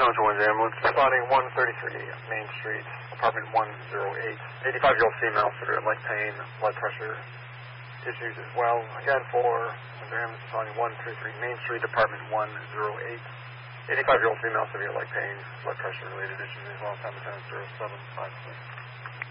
Central Winds Ambulance, spotting 133 Main Street, apartment 108. 85-year-old female, severe leg pain, blood pressure issues as well. Again, for Winds Ambulance, spotting 133 Main Street, apartment 108. 85-year-old female, severe leg pain, blood pressure related issues as well. Time attendance 0756.